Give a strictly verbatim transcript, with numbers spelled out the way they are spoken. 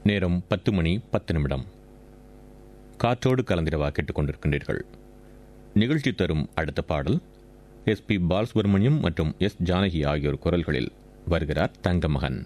நேரம் பத்து மணி பத்து நிமிடம். காற்றோடு கலந்திரவா கேட்டுக் கொண்டிருக்கின்றீர்கள். நிகழ்ச்சி தரும் அடுத்த பாடல் எஸ் பி பாலசுப்ரமணியம் மற்றும் எஸ் ஜானகி ஆகியோர் குரல்களில் வருகிறார் தங்கமகன்.